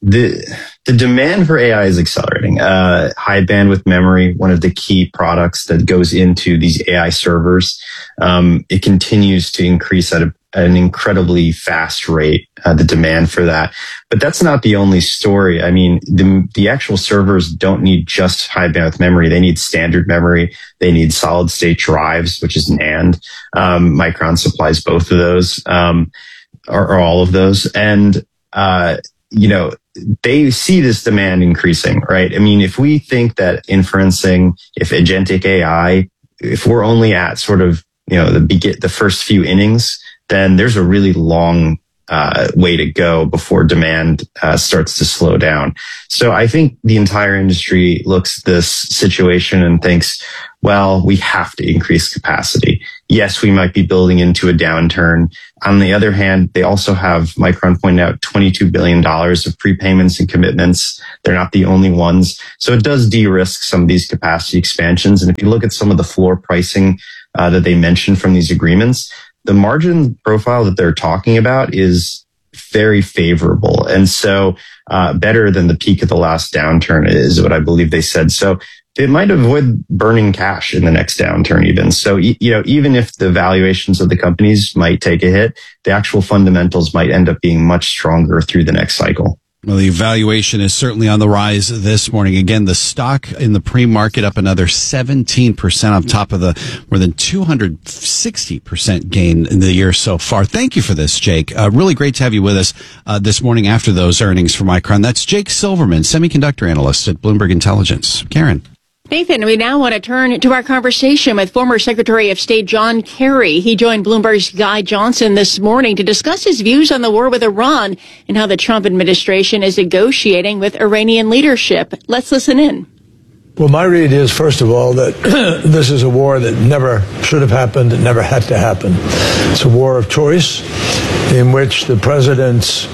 the the demand for A I is accelerating. Uh, high bandwidth memory, one of the key products that goes into these A I servers, um, it continues to increase at, a, at an incredibly fast rate, uh, the demand for that. But that's not the only story. I mean, the, the actual servers don't need just high bandwidth memory. They need standard memory. They need solid state drives, which is NAND. Um, Micron supplies both of those, um, or, or all of those. And, uh, you know, they see this demand increasing, right? I mean, if we think that inferencing, if agentic A I, if we're only at sort of, you know, the begin, the first few innings, then there's a really long uh, way to go before demand uh, starts to slow down. So I think the entire industry looks at this situation and thinks, well, we have to increase capacity. Yes, we might be building into a downturn. On the other hand, they also have, Micron pointed out, twenty-two billion dollars of prepayments and commitments. They're not the only ones. So it does de-risk some of these capacity expansions. And if you look at some of the floor pricing uh, that they mentioned from these agreements, the margin profile that they're talking about is very favorable. And so uh, better than the peak of the last downturn is what I believe they said. So it might avoid burning cash in the next downturn even. So, you know, even if the valuations of the companies might take a hit, the actual fundamentals might end up being much stronger through the next cycle. Well, the valuation is certainly on the rise this morning. Again, the stock in the pre-market up another seventeen percent on top of the more than two hundred sixty percent gain in the year so far. Thank you for this, Jake. Uh, really great to have you with us uh, this morning after those earnings for Micron. That's Jake Silverman, semiconductor analyst at Bloomberg Intelligence. Karen. Nathan, we now want to turn to our conversation with former Secretary of State John Kerry. He joined Bloomberg's Guy Johnson this morning to discuss his views on the war with Iran and how the Trump administration is negotiating with Iranian leadership. Let's listen in. Well, my read is, first of all, that this is a war that never should have happened, it never had to happen. It's a war of choice in which the president's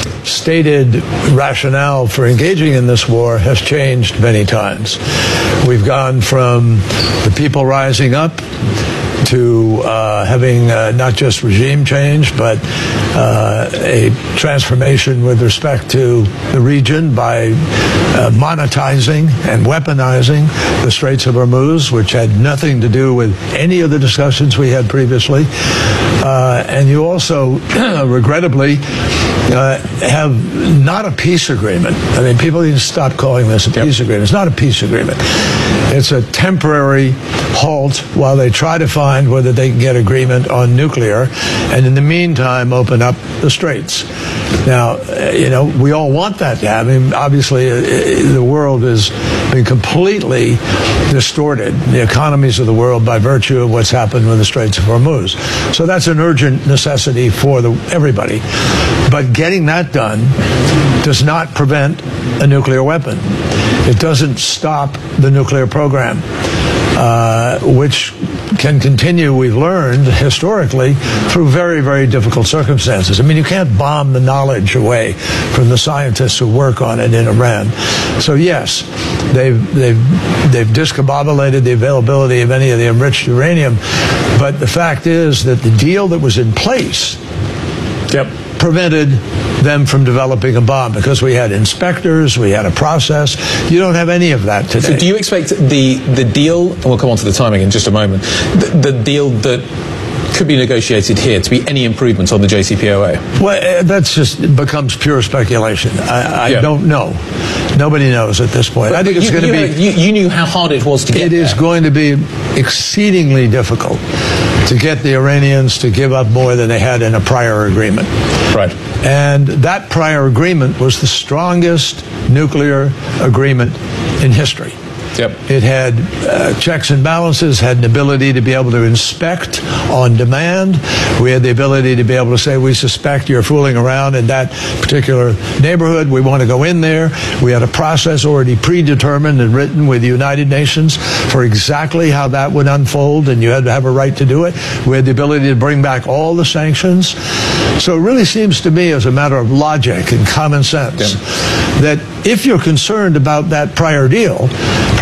stated rationale for engaging in this war has changed many times. We've gone from the people rising up to uh, having uh, not just regime change, but uh, a transformation with respect to the region by uh, monetizing and weaponizing the Straits of Hormuz, which had nothing to do with any of the discussions we had previously. Uh, and you also, regrettably, Uh, have not a peace agreement. I mean, people need to stop calling this a peace agreement. It's not a peace agreement. It's a temporary halt while they try to find whether they can get agreement on nuclear, and in the meantime, open up the straits. Now, you know, we all want that to happen. I mean, obviously, uh, the world has been completely distorted, the economies of the world, by virtue of what's happened with the Straits of Hormuz. So that's an urgent necessity for the, everybody. But getting that done does not prevent a nuclear weapon. It doesn't stop the nuclear program, uh, which can continue, we've learned historically, through very, very difficult circumstances. I mean, you can't bomb the knowledge away from the scientists who work on it in Iran. So yes, they've they've they've discombobulated the availability of any of the enriched uranium, but the fact is that the deal that was in place yep. prevented them from developing a bomb, because we had inspectors, we had a process. You don't have any of that today. So do you expect the, the deal, and we'll come on to the timing in just a moment, the, the deal that could be negotiated here to be any improvements on the J C P O A? Well, uh, that's just becomes pure speculation. I, I yeah. don't know. Nobody knows at this point. But, I think it's going to be... You, you knew how hard it was to get It there. is going to be exceedingly difficult to get the Iranians to give up more than they had in a prior agreement. Right. And that prior agreement was the strongest nuclear agreement in history. Yep. It had uh, checks and balances, had an ability to be able to inspect on demand. We had the ability to be able to say, we suspect you're fooling around in that particular neighborhood. We want to go in there. We had a process already predetermined and written with the United Nations for exactly how that would unfold, and you had to have a right to do it. We had the ability to bring back all the sanctions. So it really seems to me, as a matter of logic and common sense, yep. that if you're concerned about that prior deal,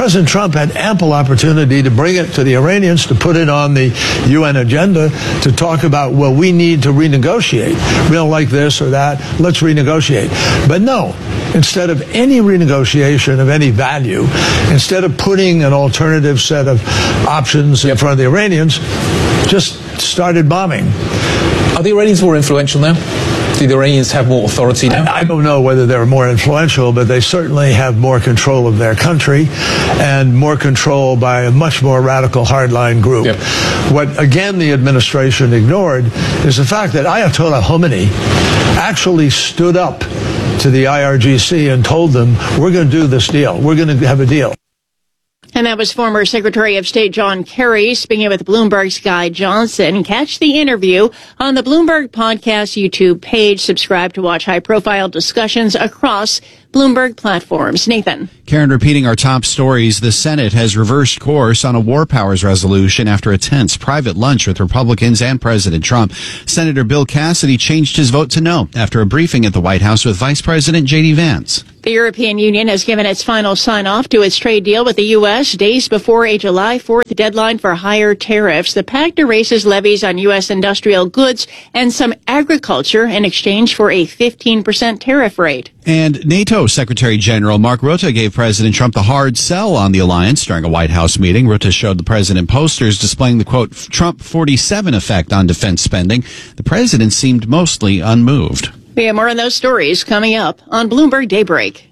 President Trump had ample opportunity to bring it to the Iranians, to put it on the U N agenda, to talk about, well, we need to renegotiate. We don't like this or that. Let's renegotiate. But no, instead of any renegotiation of any value, instead of putting an alternative set of options in front of the Iranians, just started bombing. Are the Iranians more influential now? Do the Iranians have more authority now? I, I don't know whether they're more influential, but they certainly have more control of their country and more control by a much more radical hardline group. Yep. What, again, the administration ignored is the fact that Ayatollah Khomeini actually stood up to the I R G C and told them, we're going to do this deal. We're going to have a deal. And that was former Secretary of State John Kerry speaking with Bloomberg's Guy Johnson. Catch the interview on the Bloomberg Podcast YouTube page. Subscribe to watch high-profile discussions across Bloomberg platforms. Nathan. Karen, repeating our top stories, the Senate has reversed course on a war powers resolution after a tense private lunch with Republicans and President Trump. Senator Bill Cassidy changed his vote to no after a briefing at the White House with Vice President J D Vance. The European Union has given its final sign-off to its trade deal with the U S days before a July fourth deadline for higher tariffs. The pact erases levies on U S industrial goods and some agriculture in exchange for a fifteen percent tariff rate. And NATO Secretary General Mark Rutte gave President Trump the hard sell on the alliance during a White House meeting. Rutte showed the president posters displaying the, quote, Trump forty-seven effect on defense spending. The president seemed mostly unmoved. We have more on those stories coming up on Bloomberg Daybreak.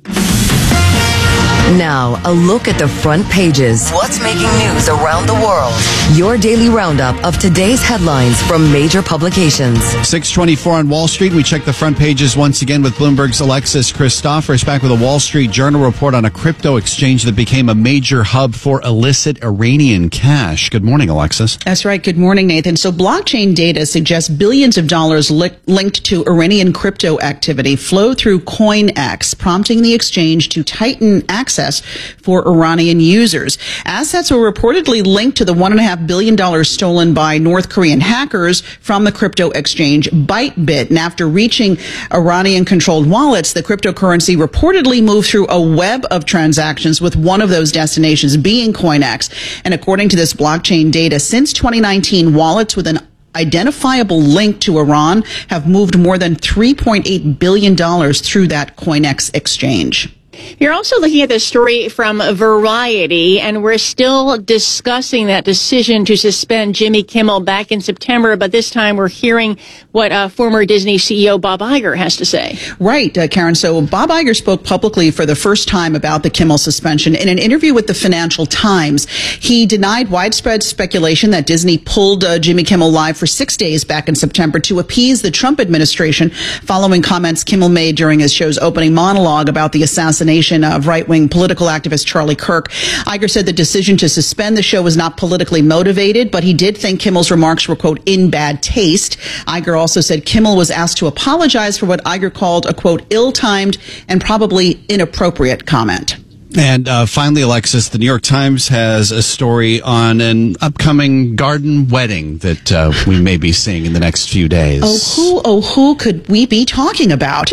Now, a look at the front pages. What's making news around the world? Your daily roundup of today's headlines from major publications. six twenty-four on Wall Street. We check the front pages once again with Bloomberg's Alexis Christophorus back with a Wall Street Journal report on a crypto exchange that became a major hub for illicit Iranian cash. Good morning, Alexis. That's right. Good morning, Nathan. So blockchain data suggests billions of dollars li- linked to Iranian crypto activity flow through CoinEx, prompting the exchange to tighten access for Iranian users. Assets were reportedly linked to the one point five billion dollars stolen by North Korean hackers from the crypto exchange Bytebit. And after reaching Iranian-controlled wallets, the cryptocurrency reportedly moved through a web of transactions, with one of those destinations being CoinEx. And according to this blockchain data, since twenty nineteen, wallets with an identifiable link to Iran have moved more than three point eight billion dollars through that CoinEx exchange. You're also looking at this story from Variety, and we're still discussing that decision to suspend Jimmy Kimmel back in September, but this time we're hearing what uh, former Disney C E O Bob Iger has to say. Right, uh, Karen. So Bob Iger spoke publicly for the first time about the Kimmel suspension. In an interview with the Financial Times, he denied widespread speculation that Disney pulled uh, Jimmy Kimmel live for six days back in September to appease the Trump administration following comments Kimmel made during his show's opening monologue about the assassination of right-wing political activist Charlie Kirk. Iger said the decision to suspend the show was not politically motivated, but he did think Kimmel's remarks were, quote, in bad taste. Iger also said Kimmel was asked to apologize for what Iger called a, quote, ill-timed and probably inappropriate comment. And uh, finally, Alexis, the New York Times has a story on an upcoming garden wedding that uh, we may be seeing in the next few days. Oh, who, oh, who could we be talking about?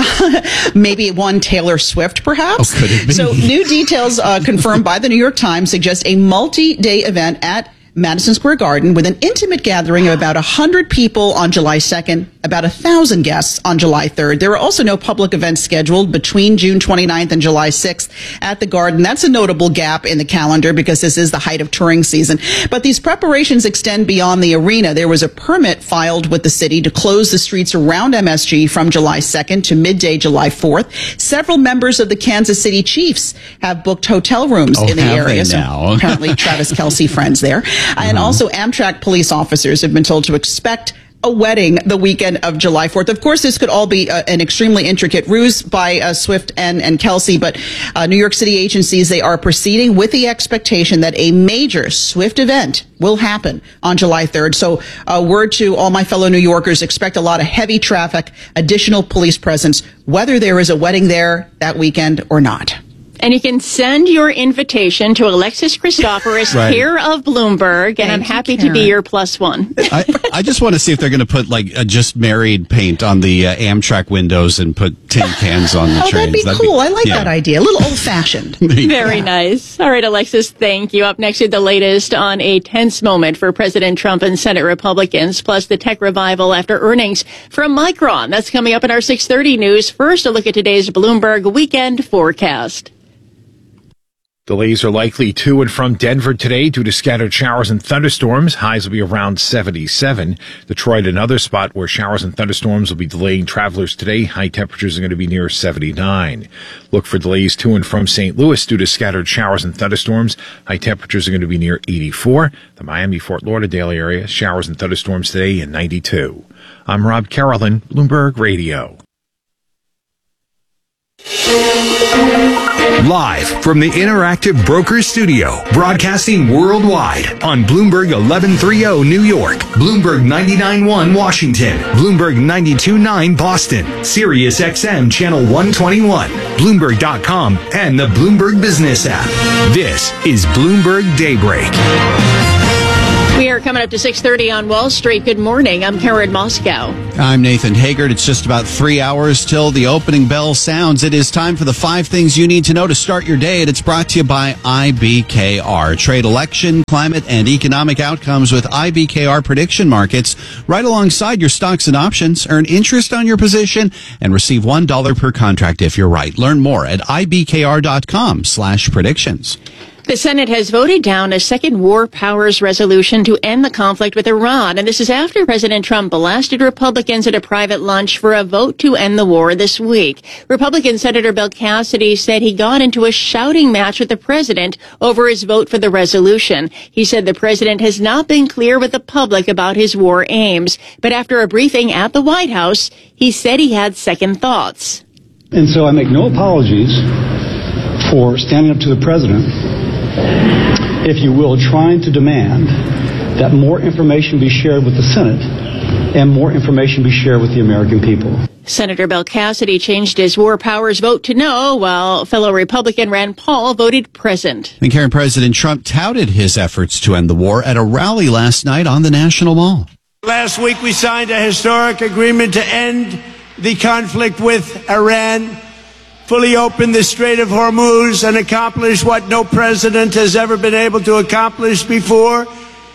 Maybe one Taylor Swift, perhaps? Oh, could it be? So new details uh, confirmed by the New York Times suggest a multi-day event at Madison Square Garden with an intimate gathering of about one hundred people on July second, about one thousand guests on July third. There are also no public events scheduled between June twenty-ninth and July sixth at the Garden. That's a notable gap in the calendar because this is the height of touring season. But these preparations extend beyond the arena. There was a permit filed with the city to close the streets around M S G from July second to midday July fourth. Several members of the Kansas City Chiefs have booked hotel rooms oh, in the have area. They now? So apparently Travis Kelce friends there. And Uh-huh. also Amtrak police officers have been told to expect a wedding the weekend of July fourth. Of course, this could all be uh, an extremely intricate ruse by uh, Swift and, and Kelce, but uh, New York City agencies, they are proceeding with the expectation that a major Swift event will happen on July third. So uh, word to all my fellow New Yorkers, expect a lot of heavy traffic, additional police presence, whether there is a wedding there that weekend or not. And you can send your invitation to Alexis Christoforous, Right. care of Bloomberg, and Thank I'm you, happy to Karen. be your plus one. I, I just want to see if they're going to put like a just married paint on the uh, Amtrak windows and put tin cans on the Oh, trains. that'd be cool. I like yeah. that idea. A little old-fashioned. Very nice. All right, Alexis, thank you. Up next with the latest on a tense moment for President Trump and Senate Republicans, plus the tech revival after earnings from Micron. That's coming up in our six thirty news. First, a look at today's Bloomberg weekend forecast. Delays are likely to and from Denver today due to scattered showers and thunderstorms. Highs will be around seventy-seven. Detroit, another spot where showers and thunderstorms will be delaying travelers today. High temperatures are going to be near seventy-nine. Look for delays to and from Saint Louis due to scattered showers and thunderstorms. High temperatures are going to be near eighty-four. The Miami, Fort Lauderdale area, showers and thunderstorms today and ninety-two. I'm Rob Carolyn, Bloomberg Radio. Live from the Interactive Brokers Studio, broadcasting worldwide on Bloomberg eleven thirty New York, Bloomberg ninety-nine point one Washington, Bloomberg ninety-two point nine Boston, Sirius X M Channel one twenty-one, Bloomberg dot com, and the Bloomberg Business app. This is Bloomberg Daybreak. We are coming up to six thirty on Wall Street. Good morning. I'm Karen Moscow. I'm Nathan Haggard. It's just about three hours till the opening bell sounds. It is time for the five things you need to know to start your day, and it's brought to you by I B K R. Trade, election, climate, and economic outcomes with I B K R prediction markets right alongside your stocks and options. Earn interest on your position and receive one dollar per contract if you're right. Learn more at I B K R dot com slash predictions. The Senate has voted down a second war powers resolution to end the conflict with Iran. And this is after President Trump blasted Republicans at a private lunch for a vote to end the war this week. Republican Senator Bill Cassidy said he got into a shouting match with the president over his vote for the resolution. He said the president has not been clear with the public about his war aims. But after a briefing at the White House, he said he had second thoughts. And so I make no apologies for standing up to the president, if you will, trying to demand that more information be shared with the Senate and more information be shared with the American people. Senator Bill Cassidy changed his war powers vote to no, while fellow Republican Rand Paul voted present. And Karen, President Trump touted his efforts to end the war at a rally last night on the National Mall. Last week we signed a historic agreement to end the conflict with Iran, fully open the Strait of Hormuz, and accomplish what no president has ever been able to accomplish before.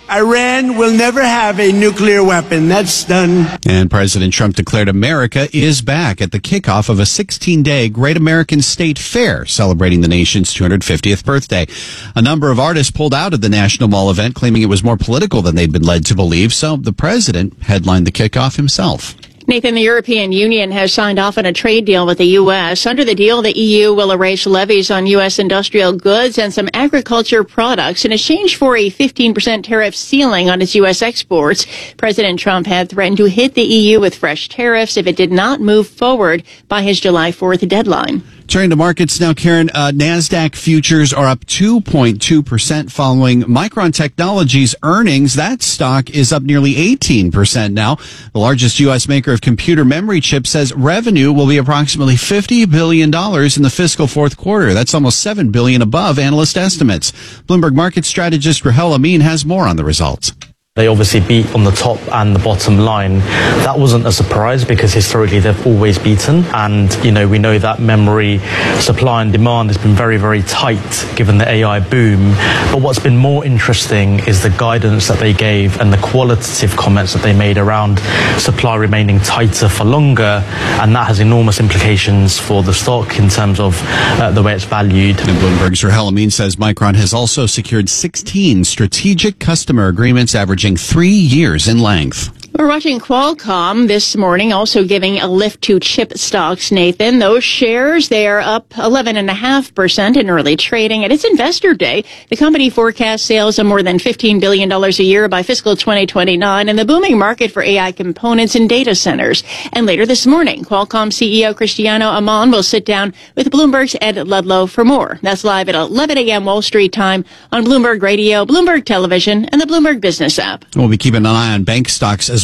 Iran will never have a nuclear weapon. That's done. And President Trump declared America is back at the kickoff of a sixteen-day Great American State Fair celebrating the nation's two hundred fiftieth birthday. A number of artists pulled out of the National Mall event, claiming it was more political than they'd been led to believe, so the president headlined the kickoff himself. Nathan, the European Union has signed off on a trade deal with the U S. Under the deal, the E U will erase levies on U S industrial goods and some agriculture products in exchange for a fifteen percent tariff ceiling on its U S exports. President Trump had threatened to hit the E U with fresh tariffs if it did not move forward by his July fourth deadline. Turning to markets now, Karen, uh, NASDAQ futures are up two point two percent following Micron Technology's earnings. That stock is up nearly eighteen percent now. The largest U S maker of computer memory chips says revenue will be approximately fifty billion dollars in the fiscal fourth quarter. That's almost seven billion dollars above analyst estimates. Bloomberg market strategist Rahel Amin has more on the results. They obviously beat on the top and the bottom line. That wasn't a surprise because historically they've always beaten. And, you know, we know that memory supply and demand has been very, very tight given the A I boom. But what's been more interesting is the guidance that they gave and the qualitative comments that they made around supply remaining tighter for longer. And that has enormous implications for the stock in terms of uh, the way it's valued. And Bloomberg's Rahel Amin says Micron has also secured sixteen strategic customer agreements averaging three years in length. We're watching Qualcomm this morning, also giving a lift to chip stocks, Nathan. Those shares, they are up eleven point five percent in early trading. At its investor day, the company forecasts sales of more than fifteen billion dollars a year by fiscal twenty twenty-nine and the booming market for A I components and data centers. And later this morning, Qualcomm C E O Cristiano Amon will sit down with Bloomberg's Ed Ludlow for more. That's live at eleven a.m. Wall Street time on Bloomberg Radio, Bloomberg Television, and the Bloomberg Business app. We'll be keeping an eye on bank stocks as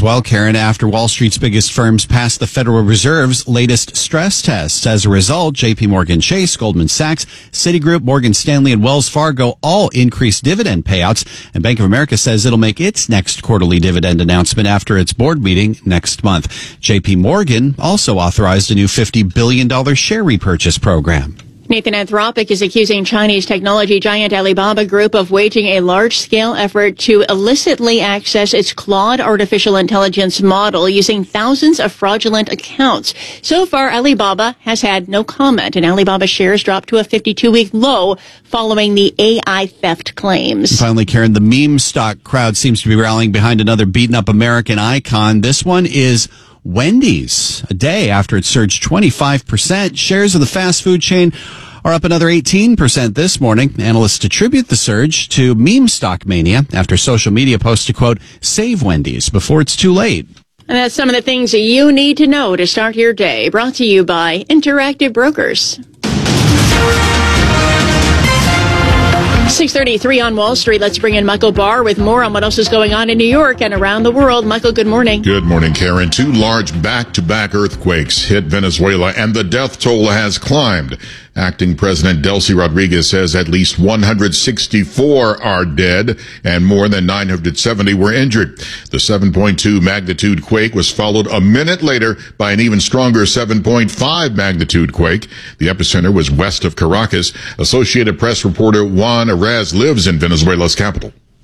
well, Karen, after Wall Street's biggest firms passed the Federal Reserve's latest stress tests. As a result, J P Morgan Chase, Goldman Sachs, Citigroup, Morgan Stanley, and Wells Fargo all increased dividend payouts. And Bank of America says it'll make its next quarterly dividend announcement after its board meeting next month. J P Morgan also authorized a new fifty billion dollars share repurchase program. Nathan, Anthropic is accusing Chinese technology giant Alibaba Group of waging a large-scale effort to illicitly access its Claude artificial intelligence model using thousands of fraudulent accounts. So far, Alibaba has had no comment, and Alibaba shares dropped to a fifty-two-week low following the A I theft claims. Finally, Karen, the meme stock crowd seems to be rallying behind another beaten-up American icon. This one is Wendy's. A day after it surged twenty-five percent, shares of the fast food chain are up another eighteen percent this morning. Analysts attribute the surge to meme stock mania after social media posts to, quote, save Wendy's before it's too late. And that's some of the things that you need to know to start your day. Brought to you by Interactive Brokers. six thirty-three on Wall Street. Let's bring in Michael Barr with more on what else is going on in New York and around the world. Michael, good morning. Good morning, Karen. Two large back-to-back earthquakes hit Venezuela, and the death toll has climbed. Acting President Delcy Rodriguez says at least one hundred sixty-four are dead and more than nine hundred seventy were injured. The seven point two magnitude quake was followed a minute later by an even stronger seven point five magnitude quake. The epicenter was west of Caracas. Associated Press reporter Juan Arez lives in Venezuela's capital.